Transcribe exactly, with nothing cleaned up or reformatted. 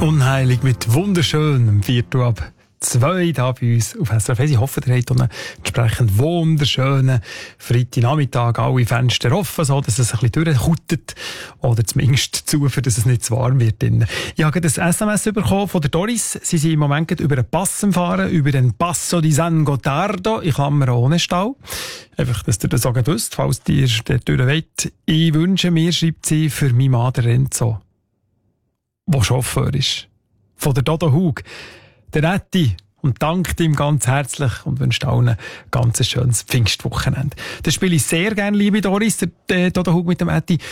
Unheilig mit wunderschönem Viertel ab zwei da bei uns auf S R F. Ich hoffe, ihr habt einen entsprechend wunderschönen Freitagnachmittag, alle Fenster offen, so dass es ein bisschen durchkutet oder zumindest zu, für dass es nicht zu warm wird. Ich habe ein S M S bekommen von der Doris. Sie sind im Moment über einen Pass am Fahren, über den Passo di San Gottardo, in Klammern ohne Stau. Einfach, dass ihr das auch wisst, falls ihr dort durch wollt. Ich wünsche mir, schreibt sie, für meinen Mann Renzo, der Chauffeur ist, von der Dodo Hug, der Etti, und dankt ihm ganz herzlich und wünscht allen ein ganz schönes Pfingstwochenende. Das spiele ich sehr gerne, liebe Doris, der Dodo Hug mit dem Etti.